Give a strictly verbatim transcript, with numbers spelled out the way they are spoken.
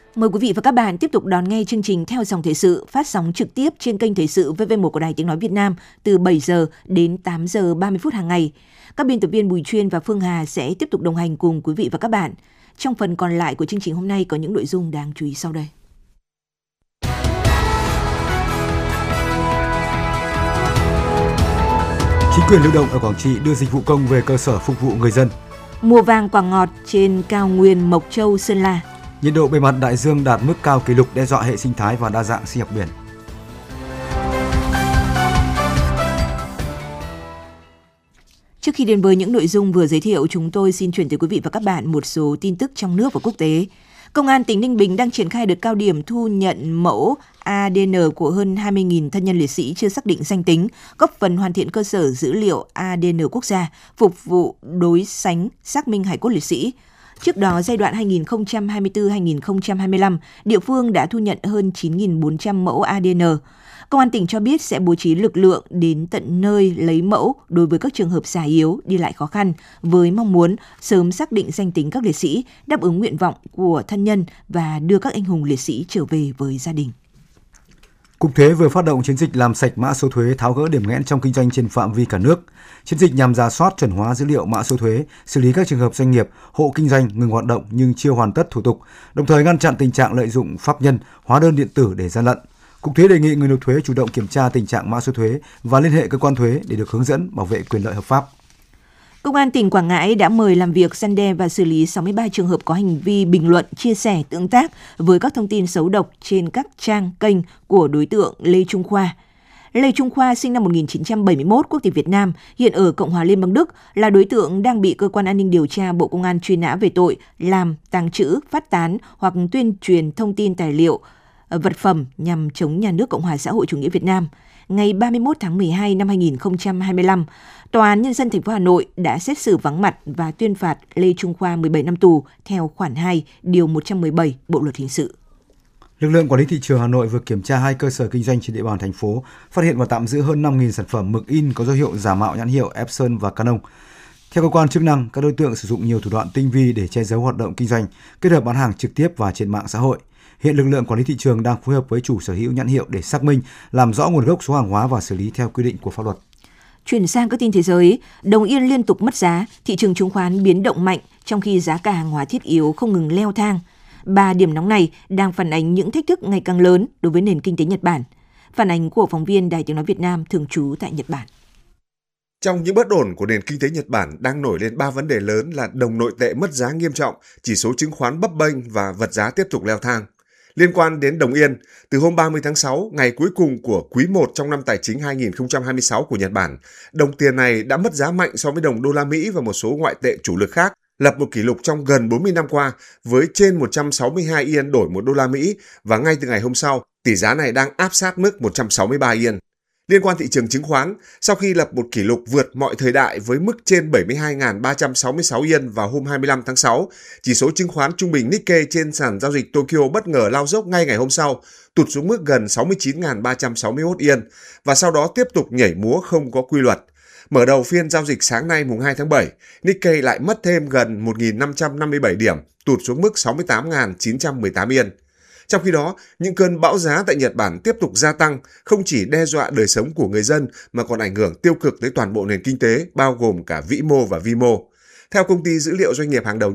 Mời quý vị và các bạn tiếp tục đón nghe chương trình Theo dòng thời sự phát sóng trực tiếp trên kênh Thời sự vê vê một của Đài Tiếng nói Việt Nam từ bảy giờ đến tám giờ ba mươi phút hàng ngày. Các biên tập viên Bùi Chuyên và Phương Hà sẽ tiếp tục đồng hành cùng quý vị và các bạn. Trong phần còn lại của chương trình hôm nay có những nội dung đáng chú ý sau đây. Chính quyền lưu động ở Quảng Trị đưa dịch vụ công về cơ sở phục vụ người dân. Mùa vàng quả ngọt trên cao nguyên Mộc Châu, Sơn La. Nhiệt độ bề mặt đại dương đạt mức cao kỷ lục đe dọa hệ sinh thái và đa dạng sinh học biển. Trước khi đến với những nội dung vừa giới thiệu, chúng tôi xin chuyển tới quý vị và các bạn một số tin tức trong nước và quốc tế. Công an tỉnh Ninh Bình đang triển khai đợt cao điểm thu nhận mẫu a đê en của hơn hai mươi nghìn thân nhân liệt sĩ chưa xác định danh tính, góp phần hoàn thiện cơ sở dữ liệu a đê en quốc gia, phục vụ đối sánh xác minh hài cốt liệt sĩ. Trước đó, giai đoạn hai nghìn không trăm hai mươi tư đến hai nghìn không trăm hai mươi lăm, địa phương đã thu nhận hơn chín nghìn bốn trăm mẫu a đê en. Công an tỉnh cho biết sẽ bố trí lực lượng đến tận nơi lấy mẫu đối với các trường hợp già yếu, đi lại khó khăn, với mong muốn sớm xác định danh tính các liệt sĩ, đáp ứng nguyện vọng của thân nhân và đưa các anh hùng liệt sĩ trở về với gia đình. Cục Thuế vừa phát động chiến dịch làm sạch mã số thuế, tháo gỡ điểm nghẽn trong kinh doanh trên phạm vi cả nước. Chiến dịch nhằm rà soát chuẩn hóa dữ liệu mã số thuế, xử lý các trường hợp doanh nghiệp, hộ kinh doanh ngừng hoạt động nhưng chưa hoàn tất thủ tục, đồng thời ngăn chặn tình trạng lợi dụng pháp nhân, hóa đơn điện tử để gian lận. Cục Thuế đề nghị người nộp thuế chủ động kiểm tra tình trạng mã số thuế và liên hệ cơ quan thuế để được hướng dẫn bảo vệ quyền lợi hợp pháp. Công an tỉnh Quảng Ngãi đã mời làm việc, răn đe và xử lý sáu mươi ba trường hợp có hành vi bình luận, chia sẻ, tương tác với các thông tin xấu độc trên các trang kênh của đối tượng Lê Trung Khoa. Lê Trung Khoa sinh năm một nghìn chín trăm bảy mươi mốt, quốc tịch Việt Nam, hiện ở Cộng hòa Liên bang Đức, là đối tượng đang bị Cơ quan An ninh Điều tra Bộ Công an truy nã về tội làm, tàng trữ, phát tán hoặc tuyên truyền thông tin tài liệu, vật phẩm nhằm chống nhà nước Cộng hòa xã hội chủ nghĩa Việt Nam. Ngày ba mươi mốt tháng mười hai năm hai nghìn không trăm hai mươi lăm, Tòa án Nhân dân thành phố Hà Nội đã xét xử vắng mặt và tuyên phạt Lê Trung Khoa mười bảy năm tù theo khoản hai, điều một trăm mười bảy Bộ luật hình sự. Lực lượng quản lý thị trường Hà Nội vừa kiểm tra hai cơ sở kinh doanh trên địa bàn thành phố, phát hiện và tạm giữ hơn năm nghìn sản phẩm mực in có dấu hiệu giả mạo nhãn hiệu Epson và Canon. Theo cơ quan chức năng, các đối tượng sử dụng nhiều thủ đoạn tinh vi để che giấu hoạt động kinh doanh, kết hợp bán hàng trực tiếp và trên mạng xã hội. Hiện lực lượng quản lý thị trường đang phối hợp với chủ sở hữu nhãn hiệu để xác minh, làm rõ nguồn gốc số hàng hóa và xử lý theo quy định của pháp luật. Chuyển sang các tin thế giới, đồng yên liên tục mất giá, thị trường chứng khoán biến động mạnh trong khi giá cả hàng hóa thiết yếu không ngừng leo thang. Ba điểm nóng này đang phản ánh những thách thức ngày càng lớn đối với nền kinh tế Nhật Bản. Phản ánh của phóng viên Đài Tiếng nói Việt Nam thường trú tại Nhật Bản. Trong những bất ổn của nền kinh tế Nhật Bản đang nổi lên ba vấn đề lớn là đồng nội tệ mất giá nghiêm trọng, chỉ số chứng khoán bấp bênh và vật giá tiếp tục leo thang. Liên quan đến đồng yên, từ hôm ba mươi tháng sáu, ngày cuối cùng của quý một trong năm tài chính hai nghìn không trăm hai mươi sáu của Nhật Bản, đồng tiền này đã mất giá mạnh so với đồng đô la Mỹ và một số ngoại tệ chủ lực khác, lập một kỷ lục trong gần bốn mươi năm qua với trên một trăm sáu mươi hai yên đổi một đô la Mỹ và ngay từ ngày hôm sau, tỷ giá này đang áp sát mức một trăm sáu mươi ba yên. Liên quan thị trường chứng khoán, sau khi lập một kỷ lục vượt mọi thời đại với mức trên bảy mươi hai nghìn ba trăm sáu mươi sáu yên vào hôm hai mươi lăm tháng sáu, chỉ số chứng khoán trung bình Nikkei trên sàn giao dịch Tokyo bất ngờ lao dốc ngay ngày hôm sau, tụt xuống mức gần sáu mươi chín nghìn ba trăm sáu mươi mốt yên và sau đó tiếp tục nhảy múa không có quy luật. Mở đầu phiên giao dịch sáng nay mùng hai tháng bảy, Nikkei lại mất thêm gần một nghìn năm trăm năm mươi bảy điểm, tụt xuống mức sáu mươi tám nghìn chín trăm mười tám yên. Trong khi đó, những cơn bão giá tại Nhật Bản tiếp tục gia tăng, không chỉ đe dọa đời sống của người dân mà còn ảnh hưởng tiêu cực tới toàn bộ nền kinh tế, bao gồm cả vĩ mô và vi mô. Theo công ty dữ liệu doanh nghiệp hàng đầu